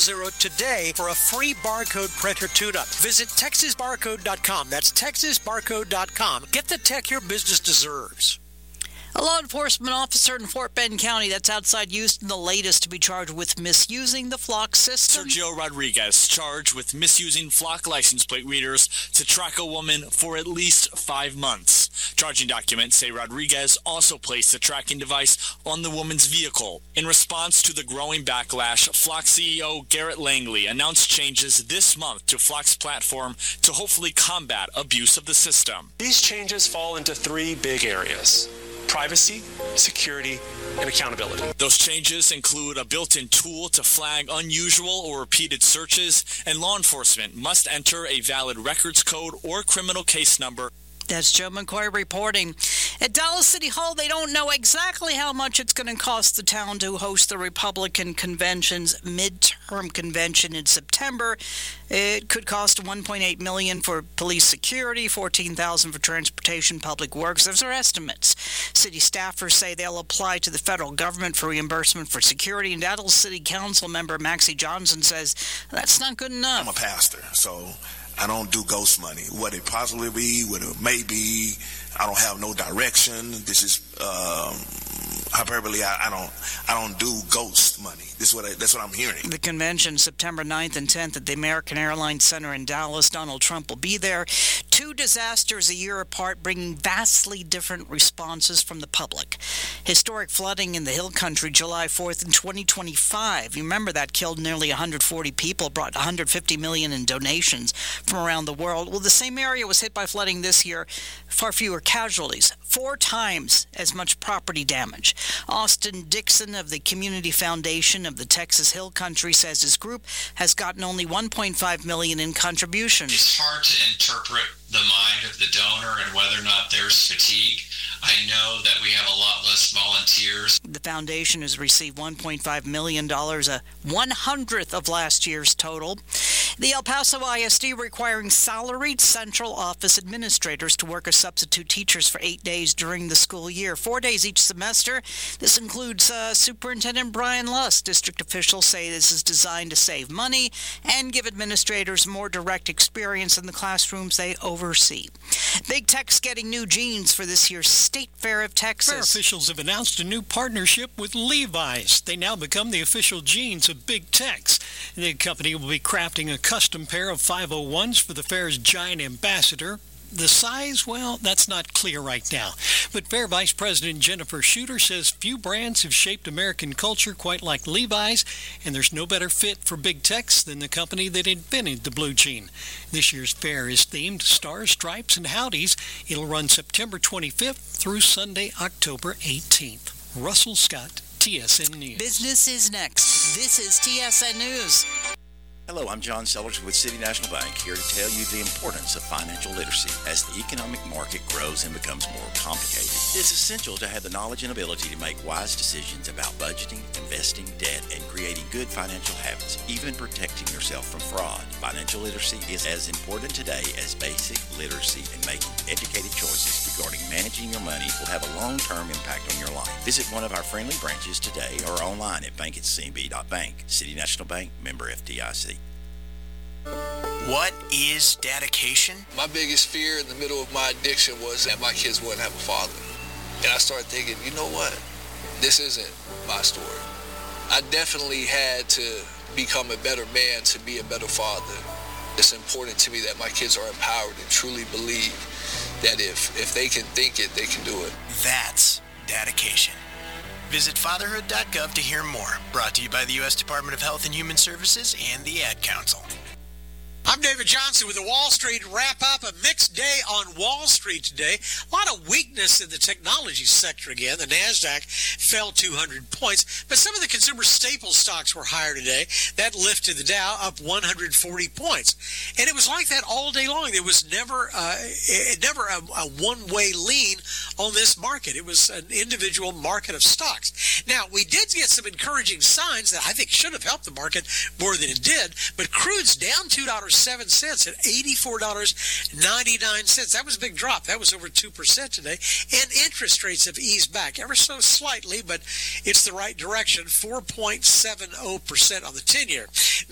today for a free barcode printer tune-up. Visit TexasBarcode.com. That's TexasBarcode.com. Get the tech your business deserves. A law enforcement officer in Fort Bend County, that's outside Houston, the latest to be charged with misusing the flock system. Sergio Rodriguez charged with misusing flock license plate readers to track a woman for at least 5 months. Charging documents say Rodriguez also placed a tracking device on the woman's vehicle. In response to the growing backlash, Flock CEO Garrett Langley announced changes this month to Flock's platform to hopefully combat abuse of the system. These changes fall into 3 big areas: privacy, security, and accountability. Those changes include a built-in tool to flag unusual or repeated searches, and law enforcement must enter a valid records code or criminal case number. That's Joe McCoy reporting. At Dallas City Hall, they don't know exactly how much it's going to cost the town to host the Republican convention's midterm convention in September. It could cost $1.8 million for police security, $14,000 for transportation, public works. Those are estimates. City staffers say they'll apply to the federal government for reimbursement for security. And Dallas City Council member Maxie Johnson says that's not good enough. I'm a pastor, so I don't do ghost money. What it possibly be, what it may be, I don't have no direction. This is hyperbole. I don't do ghost money. That's what I'm hearing. The convention, September 9th and 10th at the American Airlines Center in Dallas. Donald Trump will be there. 2 disasters a year apart, bringing vastly different responses from the public. Historic flooding in the Hill Country, July 4th in 2025. You remember that killed nearly 140 people, brought $150 million in donations from around the world. Well, the same area was hit by flooding this year. Far fewer casualties, 4 times as much property damage. Austin Dixon of the Community Foundation of the Texas Hill Country says his group has gotten only $1.5 million in contributions. It's hard to interpret the mind of the donor and whether or not there's fatigue. I know that we have a lot less volunteers. The foundation has received $1.5 million, a 100th of last year's total. The El Paso ISD requiring salaried central office administrators to work as substitute teachers for 8 days during the school year, 4 days each semester. This includes Superintendent Brian Lust. District officials say this is designed to save money and give administrators more direct experience in the classrooms they oversee. Big Tech's getting new jeans for this year's State Fair of Texas. Fair officials have announced a new partnership with Levi's. They now become the official jeans of Big Tech's. The company will be crafting a custom pair of 501s for the fair's giant ambassador. The size, well, that's not clear right now. But Fair Vice President Jennifer Shooter says few brands have shaped American culture quite like Levi's, and there's no better fit for Big Tech's than the company that invented the blue jean. This year's fair is themed Stars, Stripes, and Howdies. It'll run September 25th through Sunday, October 18th. Russell Scott, TSN News. Business is next. This is TSN News. Hello, I'm John Sellers with City National Bank, here to tell you the importance of financial literacy. As the economic market grows and becomes more complicated, it's essential to have the knowledge and ability to make wise decisions about budgeting, investing, debt, and creating good financial habits, even protecting yourself from fraud. Financial literacy is as important today as basic literacy, and making educated choices regarding managing your money will have a long-term impact on your life. Visit one of our friendly branches today or online at bank@cnb.bank. City National Bank, member FDIC. What is dedication? My biggest fear in the middle of my addiction was that my kids wouldn't have a father. And I started thinking, you know what? This isn't my story. I definitely had to become a better man to be a better father. It's important to me that my kids are empowered and truly believe that if they can think it, they can do it. That's dedication. Visit fatherhood.gov to hear more. Brought to you by the U.S. Department of Health and Human Services and the Ad Council. I'm David Johnson with the Wall Street Wrap-Up. A mixed day on Wall Street today. A lot of weakness in the technology sector again. The NASDAQ fell 200 points, but some of the consumer staple stocks were higher today. That lifted the Dow up 140 points. And it was like that all day long. There was never a one-way lean on this market. It was an individual market of stocks. Now, we did get some encouraging signs that I think should have helped the market more than it did, but crude's down $2.07 at $84.99. That was a big drop. That was over 2% today. And interest rates have eased back ever so slightly, but it's the right direction, 4.70% on the 10-year.